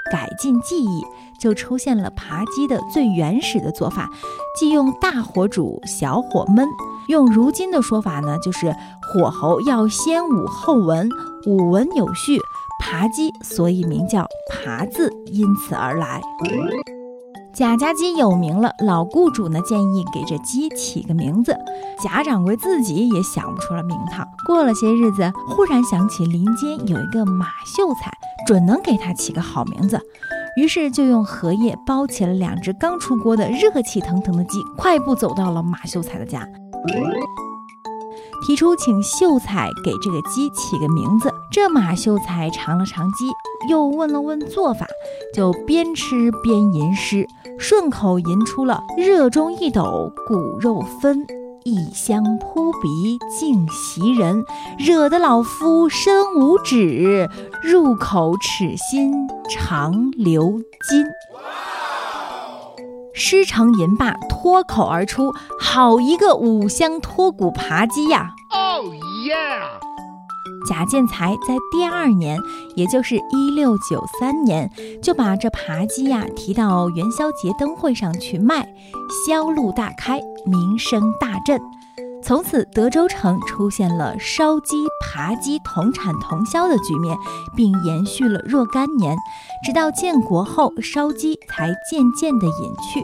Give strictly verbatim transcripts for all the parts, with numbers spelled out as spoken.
改进技艺，就出现了扒鸡的最原始的做法，既用大火煮，小火焖。用如今的说法呢，就是火候要先武后文，武文有序，扒鸡所以名叫扒字，因此而来。贾家鸡有名了，老雇主呢建议给这鸡起个名字，贾掌柜自己也想不出了名堂。过了些日子，忽然想起林间有一个马秀才，准能给他起个好名字，于是就用荷叶包起了两只刚出锅的热气腾腾的鸡，快步走到了马秀才的家，提出请秀才给这个鸡起个名字。这马秀才尝了尝鸡，又问了问做法，就边吃边吟诗，顺口吟出了热中一斗骨肉分，异香扑鼻竟袭人，惹得老夫身无指，入口齿心常留金。诗成吟罢，脱口而出，好一个五香脱骨扒鸡呀！ Oh yeah！ 贾建才在第二年，也就是一六九三年，就把这扒鸡呀提到元宵节灯会上去卖，销路大开，名声大振。从此德州城出现了烧鸡、扒鸡同产同销的局面，并延续了若干年，直到建国后，烧鸡才渐渐地隐去。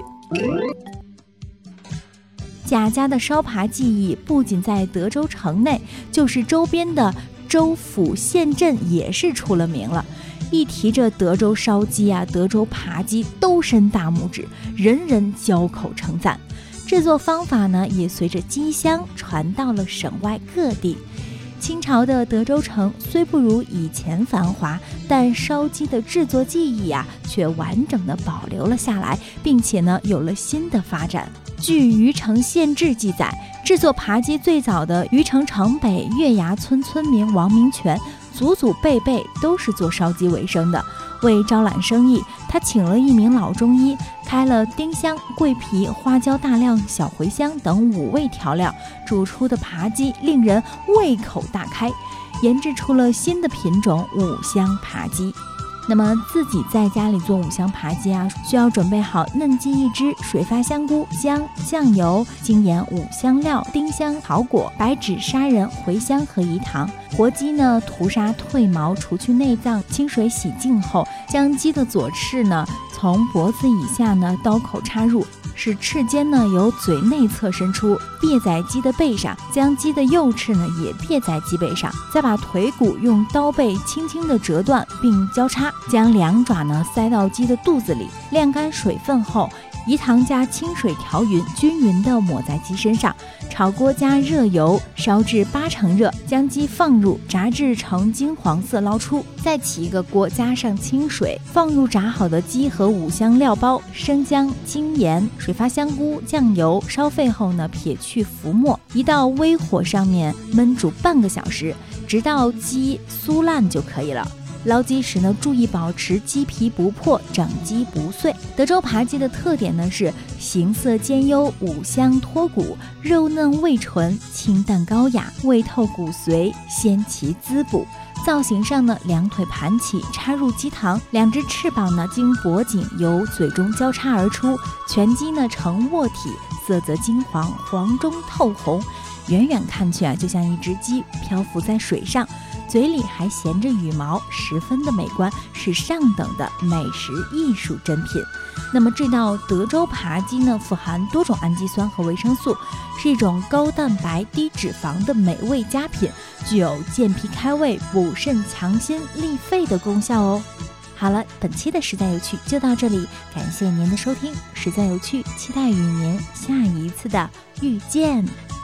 贾家的烧扒技艺不仅在德州城内，就是周边的州府县镇也是出了名了。一提这德州烧鸡啊，德州扒鸡都伸大拇指，人人交口称赞。制作方法呢，也随着鸡香传到了省外各地。清朝的德州城虽不如以前繁华，但烧鸡的制作技艺啊，却完整的保留了下来，并且呢，有了新的发展。据余城县志记载，制作扒鸡最早的余城城北月牙村村民王明全，祖祖辈辈都是做烧鸡为生的。为招揽生意，他请了一名老中医，开了丁香、桂皮、花椒、大料、小茴香等五味调料，煮出的扒鸡令人胃口大开，研制出了新的品种五香扒鸡。那么自己在家里做五香扒鸡啊，需要准备好嫩鸡一只、水发香菇、姜、酱油、精盐、五香料、丁香、草果、白芷、砂仁、茴香和饴糖。活鸡呢，屠杀褪毛，除去内脏，清水洗净后，将鸡的左翅呢从脖子以下呢刀口插入，使翅尖呢由嘴内侧伸出，别在鸡的背上，将鸡的右翅呢也别在鸡背上，再把腿骨用刀背轻轻的折断并交叉，将两爪呢塞到鸡的肚子里，晾干水分后，饴糖加清水调匀，均匀地抹在鸡身上。炒锅加热油，烧至八成热，将鸡放入，炸至呈金黄色捞出。再起一个锅，加上清水，放入炸好的鸡和五香料包、生姜、精盐、水发香菇、酱油，烧沸后呢，撇去浮沫，移到微火上面焖煮半个小时，直到鸡酥烂就可以了。捞鸡时呢，注意保持鸡皮不破，整鸡不碎。德州扒鸡的特点呢是形色兼优，五香脱骨，肉嫩味纯，清淡高雅，味透骨髓，鲜其滋补。造型上呢，两腿盘起，插入鸡膛，两只翅膀呢经脖颈由嘴中交叉而出，全鸡呢呈卧体，色泽金黄，黄中透红，远远看去啊，就像一只鸡漂浮在水上，嘴里还衔着羽毛，十分的美观，是上等的美食艺术珍品。那么这道德州扒鸡呢，富含多种氨基酸和维生素，是一种高蛋白低脂肪的美味佳品，具有健脾开胃、补肾强心、利肺的功效哦。好了，本期的实在有趣就到这里，感谢您的收听。实在有趣，期待与您下一次的遇见。